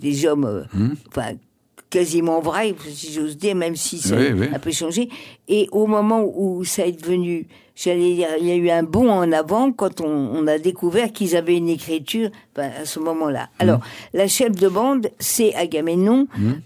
des hommes, enfin, quasiment vrais, si j'ose dire, même si ça a un peu changé. Et au moment où ça est devenu, j'allais dire, il y a eu un bond en avant quand on a découvert qu'ils avaient une écriture à ce moment-là. Alors, la chef de bande, c'est Agamemnon.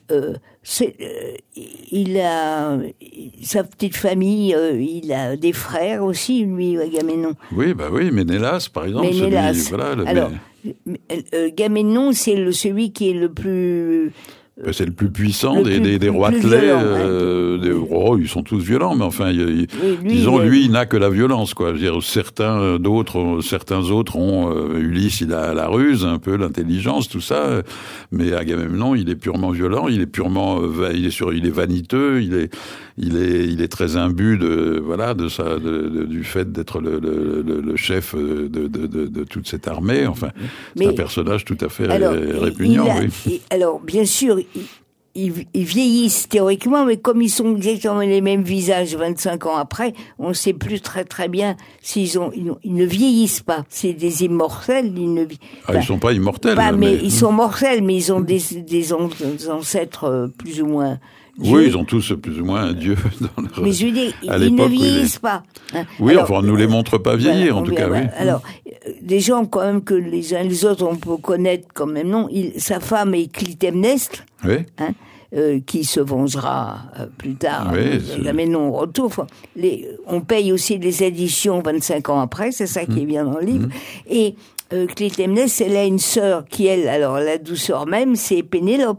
Il a sa petite famille, il a des frères aussi, lui, Agamemnon. Oui, Ménélas, par exemple. Ménélas. Alors, Agamemnon, c'est celui qui est le plus... c'est le plus puissant des rois des rois, ils sont tous violents, mais enfin, disons, lui, il n'a que la violence, quoi. Je veux dire, certains autres ont, Ulysse, il a la ruse, un peu l'intelligence, tout ça, mais Agamemnon, il est purement violent, il est vaniteux, il est très imbu du fait d'être le chef de toute cette armée. Enfin, c'est un personnage tout à fait répugnant. Alors, bien sûr, ils vieillissent théoriquement, mais comme ils sont exactement les mêmes visages 25 ans après, on ne sait plus très très bien ils ne vieillissent pas. C'est des immortels. Ils sont pas immortels. Mais ils sont mortels, mais ils ont des ancêtres plus ou moins dieux. Oui, ils ont tous plus ou moins un dieu dans leur... Mais je veux dire, ils ne vieillissent pas. Oui, alors, enfin, on ne nous les montre pas vieillir, en tout cas, oui. Alors, des gens quand même que les uns les autres on peut connaître quand même, non. Sa femme est Clytemnestre, qui se vengera plus tard. Mais non, au retour. On paye aussi les éditions 25 ans après, c'est ça qui est bien dans le livre. Et Clytemnestre, elle a une sœur qui, elle, alors la douceur même, c'est Pénélope.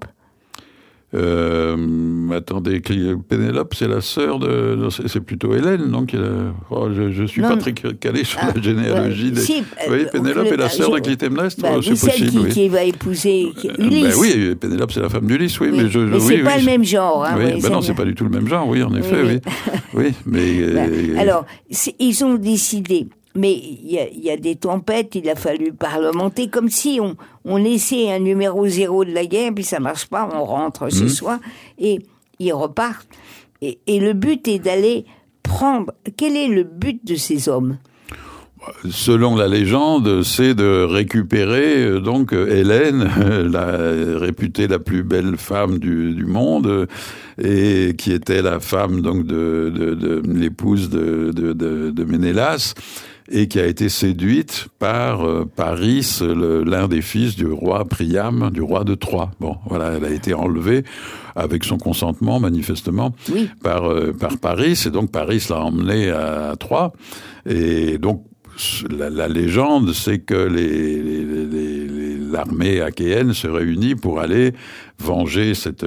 Attendez, Pénélope, c'est la sœur c'est plutôt Hélène, donc je suis pas très calé sur la généalogie. Pénélope est la sœur de Clytemnestre, c'est possible. Celle qui va épouser Ulysse. Oui, Pénélope, c'est la femme d'Ulysse, oui. Mais c'est pas le même genre. Non, c'est pas du tout le même genre, oui, en effet, oui. Mais alors, ils ont décidé. Mais il y a des tempêtes, il a fallu parlementer, comme si on laissait un numéro 0 de la guerre, puis ça marche pas, on rentre chez soi, et ils repartent. Et le but est d'aller prendre... Quel est le but de ces hommes ? Selon la légende, c'est de récupérer donc Hélène, réputée la plus belle femme du monde, et qui était la femme donc de l'épouse de Ménélas, et qui a été séduite par Paris, l'un des fils du roi Priam, du roi de Troie. Bon, voilà, elle a été enlevée avec son consentement, manifestement, par Paris, et donc Paris l'a emmenée à Troie, et donc la légende, c'est que l'armée achéenne se réunit pour aller venger cet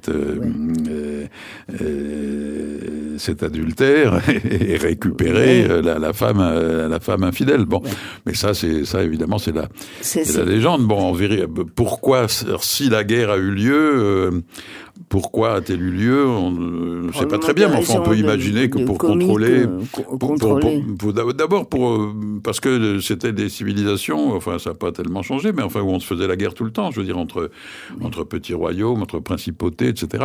adultère et récupérer la femme infidèle. Bon, mais ça évidemment c'est la légende. Bon, en vérité, pourquoi, si la guerre a eu lieu, pourquoi a-t-elle eu lieu? On ne sait pas très bien, mais enfin on peut imaginer que pour contrôler, d'abord parce que c'était des civilisations, enfin ça n'a pas tellement changé, mais enfin où on se faisait la guerre tout le temps, je veux dire entre petits royaumes, entre principautés, etc.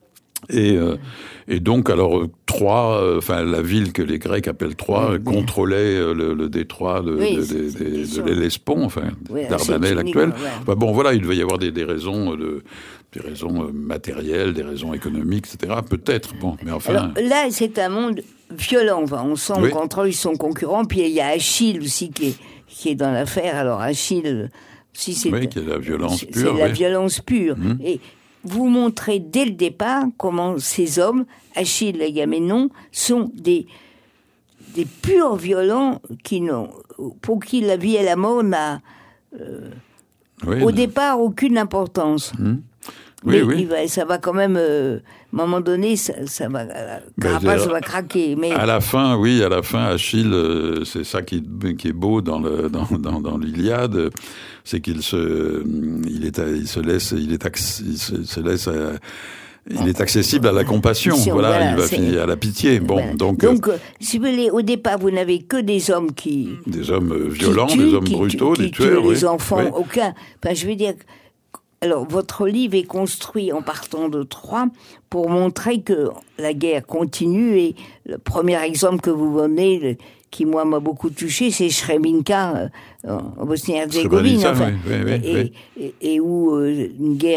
Et donc, alors, Troie, enfin, la ville que les Grecs appellent Troie, contrôlait le détroit de l'Hellespont, enfin, Dardanelles actuel. Enfin, bon, voilà, il devait y avoir des raisons matérielles, des raisons économiques, etc. Peut-être, bon, mais enfin... Alors, là, c'est un monde violent, on sent qu'entre eux, ils sont concurrents, puis il y a Achille aussi qui est dans l'affaire. Alors, Achille, si c'est... Oui, qui est la violence pure. C'est la violence pure. Et vous montrez dès le départ comment ces hommes, Achille et Agamemnon, sont des purs violents pour qui la vie et la mort n'a au départ aucune importance. Mais ça va quand même, à un moment donné, ça va, Carapace va craquer. Mais à la fin, Achille, c'est ça qui est beau dans l'Iliade, c'est qu'il il est accessible à la compassion, il va finir à la pitié. Bon, donc, si vous voulez, au départ, vous n'avez que des hommes des hommes violents, des hommes brutaux, des tueurs, les enfants, aucun. Enfin, je veux dire. Alors, votre livre est construit en partant de Troie pour montrer que la guerre continue, et le premier exemple que vous donnez, qui moi m'a beaucoup touché, c'est Srebrenica en Bosnie-Herzégovine, et où une guerre